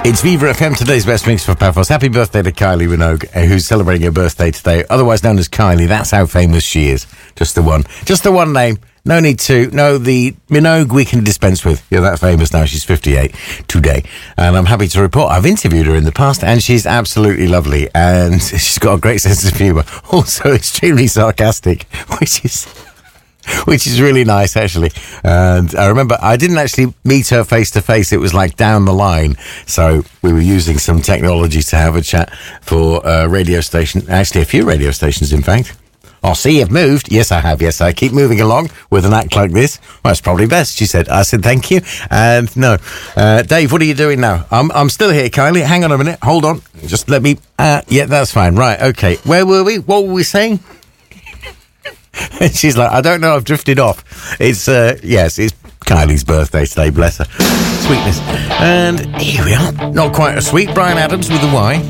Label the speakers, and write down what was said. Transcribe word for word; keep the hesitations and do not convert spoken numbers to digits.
Speaker 1: It's Viva F M, today's best mix for Paphos. Happy birthday to Kylie Minogue, uh, who's celebrating her birthday today, otherwise known as Kylie. That's how famous she is. Just the one. Just the one name. No need to. No, the Minogue we can dispense with. You're that famous now. She's fifty-eight today. And I'm happy to report I've interviewed her in the past, and she's absolutely lovely. And she's got a great sense of humour. Also extremely sarcastic, which is... which is really nice, actually. And I remember I didn't actually meet her face to face. It was like down the line. So we were using some technology to have a chat for a radio station. Actually, a few radio stations, in fact. Oh, see, you've moved. Yes, I have. Yes, I keep moving along with an act like this. Well, it's probably best, she said. I said, thank you. And no. Uh, Dave, what are you doing now? I'm, I'm still here, Kylie. Hang on a minute. Hold on. Just let me... Uh, yeah, that's fine. Right, okay. Where were we? What were we saying? And she's like, I don't know, I've drifted off. It's, uh, yes, it's Kylie's birthday today, bless her. Sweetness. And here we are. Not quite a sweet. Brian Adams with a Y.